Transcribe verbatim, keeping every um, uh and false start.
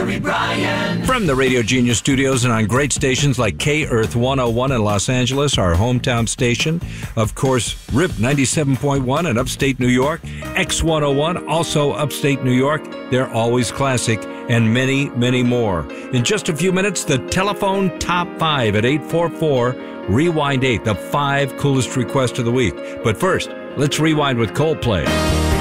Larry Bryan. From the Radio Genius studios and on great stations like K-Earth one oh one in Los Angeles, our hometown station. Of course, R I P ninety-seven point one in upstate New York. X one oh one, also upstate New York. They're always classic. And many, many more. In just a few minutes, the telephone top five at eight four four, rewind eight, the five coolest requests of the week. But first, let's rewind with Coldplay.